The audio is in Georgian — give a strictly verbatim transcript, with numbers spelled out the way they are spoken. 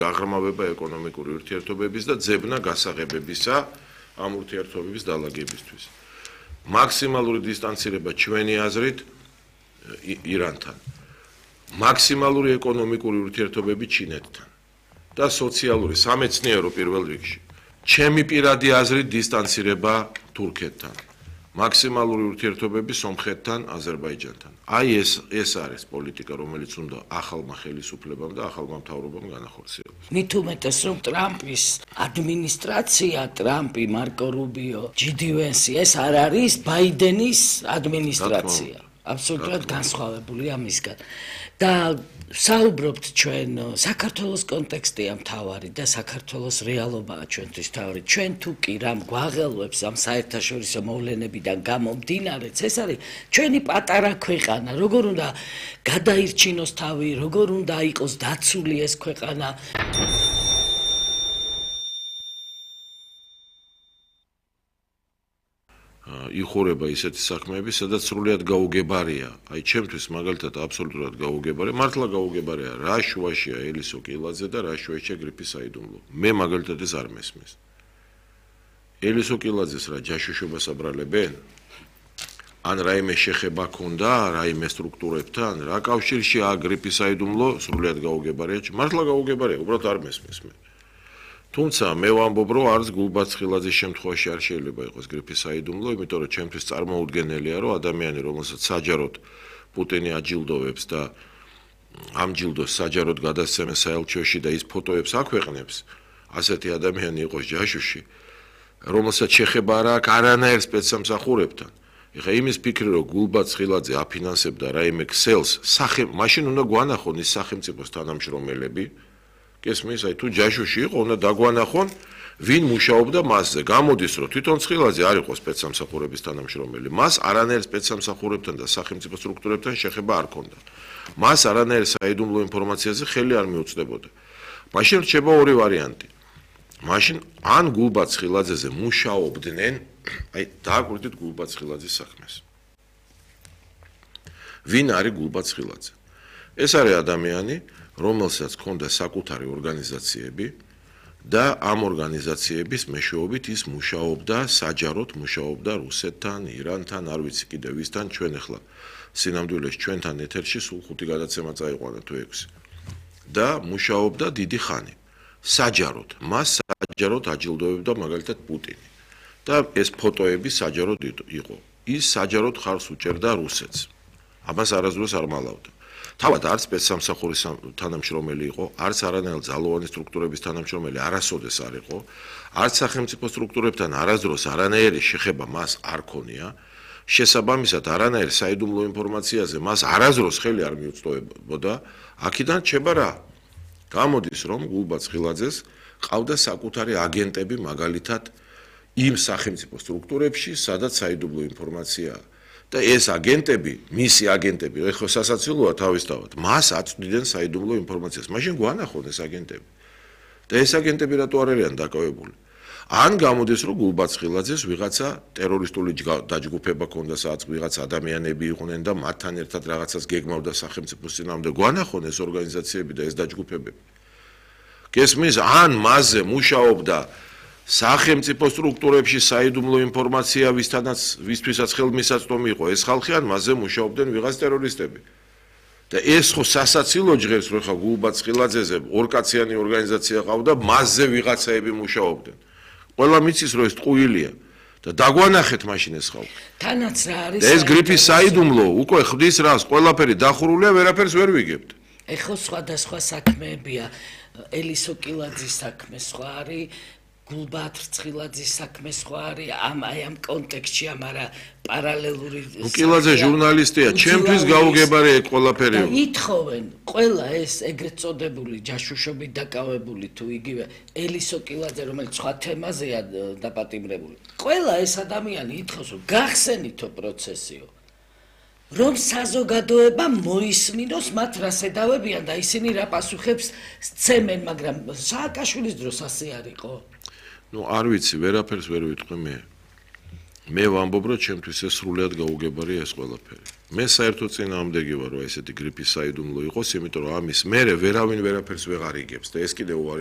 გაღრმავება ეკონომიკური ურთიერთობების და ძებნა გასაღებებისა ამ ურთიერთობების დალაგებისთვის. მაქსიმალური დისტანცირება ჩვენი აზრით ირანთან. მაქსიმალური ეკონომიკური ურთიერთობები ჩინეთთან და სოციალური სამეცნიერო პირველ რიგში. ჩემი პირადი აზრით დისტანცირება თურქეთთან. მაქსიმალური ურთიერთობები სომხეთთან, აზერბაიჯანთან. აი ეს ეს არის პოლიტიკა, რომელიც უნდა ახალმა ხელისუფლებამ და ახალმა მთავრობამ განახორციელოს. მით უმეტეს რომ ტრამპის ადმინისტრაცია, ტრამპი, მარკო რუბიო, ჯი დი ვენსი ეს არ არის ბაიდენის ადმინისტრაცია. აბსოლუტურად განსხვავებული ამისგან. და საუბრობთ ჩვენ საქართველოს კონტექსტია მთავარი და საქართველოს რეალობაა ჩვენთვის მთავარი. ჩვენ თუ კი რამ გვაღელვებს ამ საერთაშორისო მოვლენებიდან გამომდინარეც, ეს არის ჩვენი პატარა ქვეყანა, როგორ უნდა გადაირჩინოს თავი, როგორ უნდა იყოს დაცული ეს ქვეყანა. იხურება ისეთი საქმეები, სადაც სრულიად გაუგებარია. აი, ჩემთვის მაგალითად აბსოლუტურად გაუგებარია, მართლა გაუგებარია რა შუაშია ელისო კილაძე და რა შუაშია გრიფი საიდუმლო. მე მაგალითად ეს არ მესმის. ელისო კილაძეს რა ჯაშუშობას აბრალებენ? ან რაიმე შეხება ქონდა რაიმე სტრუქტურებთან? რა კავშირშია გრიფი საიდუმლო? სრულიად გაუგებარია, მართლა გაუგებარია, უბრალოდ არ მესმის მე. თუმცა მე ვამბობ, რომ არც გულბაცხილაძის შემთხვევაში არ შეიძლება იყოს გრიფი საიდუმლო, იმიტომ რომ ჩემთვის წარმოუდგენელია, რომ ადამიანი, რომელსაც საჯაროდ პუტინი აჯილდოვებს და ამ ჯილდოს საჯაროდ გადასცემენ საელჩოში და ის ფოტოებს აქვეყნებს, ასეთი ადამიანი იყოს ჯაშუში, რომელსაც შეხება არ აქვს არანაირ სპეცსამსახურებთან. ეხლა იმის ფიქრი, რომ გულბაცხილაძე აფინანსებდა რაიმე ქსელს, სახე, მაშინ უნდა გვანახონ ის სახელმწიფოს თანამშრომელები. გესმის, აი თუ ჯაშუში იყო, უნდა დაგვანახონ, ვინ მუშაობდა მასზე. გამოდის, რომ თვითონ ცხილაძე არ იყო სპეცსამსახურების თანამშრომელი. მას არანაირ სპეცსამსახურებთან და სახელმწიფო სტრუქტურებთან შეხება არ ჰქონდა. მას არანაირ საიდუმლო ინფორმაციაზე ხელი არ მიუწვდებოდა. მაშინ რჩება ორი ვარიანტი. მაშინ ან გულბაცხილაძეზე მუშაობდნენ, აი დააკვირდით გულბაცხილაძის საქმეს. ვინ არის გულბაცხილაძე? ეს არის ადამიანი, რომელსაც ჰქონდა საკუთარი ორგანიზაციები და ამ ორგანიზაციების მეშვეობით ის მუშაობდა, საჯაროდ მუშაობდა რუსეთთან, ირანთან, არ ვიცი კიდევ ვისთან, ჩვენ ახლა სინამდვილეში ჩვენთან ეთერში სულ ხუთი გადაცემა წაიყვანა თუ ექვსი. და მუშაობდა დიდი ხანი. საჯაროდ, მას საჯაროდ აჯილდოვებდა მაგალითად პუტინი. და ეს ფოტოები საჯაროდ იყო. ის საჯაროდ ხარს უჭერდა რუსეთს. ამას არასდროს არ მალავდა. თავად არც სპეცსამსახურის თანამშრომელი იყო, არც არანაირი ძალოვანი სტრუქტურების თანამშრომელი არასოდეს არ იყო, არც სახელმწიფო სტრუქტურებთან არასდროს არანაირი შეხება მას არ ქონია, შესაბამისად არანაირი საიდუმლო ინფორმაციაზე მას არასდროს ხელი არ მიუწვდებოდა, აქედან რჩება რა? გამოდის, რომ გულბაცხილაძეს ყავდა საკუთარი აგენტები მაგალითად იმ სახელმწიფო სტრუქტურებში, სადაც საიდუმლო ინფორმაციაა. და ეს აგენტები, მისი აგენტები, ეხლა სასაცილოა თავისთავად, მას აწვდიდნენ საიდუმლო ინფორმაციას. მაშინ გვანახონ ეს აგენტები. და ეს აგენტები რატო არ არიან დაკავებული? ან გამოდის, რომ გულბაცხილაძეს ვიღაცა ტერორისტული დაჯგუფება ქონდა, სადაც ვიღაცა ადამიანები იყვნენ და მათთან ერთად რაღაცას გეგმავდა სახელმწიფოს წინააღმდეგ. გვანახონ ეს ორგანიზაციები და ეს დაჯგუფებები. გესმის, ან მასზე მუშაობდა სახელმწიფო სტრუქტურებში საიდუმლო ინფორმაცია ვისთანაც ვისთვისაც ხელმისაწვდომი იყო ეს ხალხი ან მასზე მუშაობდნენ ვიღაც ტერორისტები. და ეს ხო სასაცილო ჟღერს, რომ ხა გულბაცხილაძეზე ორკაციანი ორგანიზაცია ყავდა, მასზე ვიღაცაები მუშაობდნენ. ყველა მიცის, რომ ეს ტყუილია და დაგვანახეთ მაშინ ეს ხალხი. თანაც რა არის? ეს გრიფის საიდუმლო უკვე ხდის რას, ყველაფერი დახურულია, ვერაფერს ვერ ვიგებთ. ეხლა სხვადასხვა საქმეებია. ელისო კილაძის საქმე სხვა არის. გულბაცხილაძის საქმე სხვა არის ამ აი ამ კონტექსტში, მაგრამ პარალელური კილაძე ჟურნალისტია, ჩემთვის გაუგებარია ეს ყველაფერი. ითხოვენ ყველა ეს ეგრეთ წოდებული ჯაშუშობით დაკავებული თუ იგივე ელისო კილაძე, რომელიც სხვა თემაზეა დაპატიმრებული. ყველა ეს ადამიანი ითხოვს, რომ გახსენითო პროცესიო. რომ საზოგადოება მოისმინოს მათ რას ედავებიან და ისინი რა პასუხებს სცემენ, მაგრამ სააკაშვილის დროს ასე არ იყო. ნუ არ ვიცი, ვერაფერს ვერ ვიტყვი მე. მე ვამბობ, რომ ჩემთვის ეს სრულიად გაუგებარია ეს ყველაფერი. მე საერთოდ წინააღმდეგი ვარ, რომ ესეთი გრიფის საიდუმლო იყოს, იმიტომ რომ ამის მერე ვერავინ ვერაფერს ვეღარ იგებს და ეს კიდევ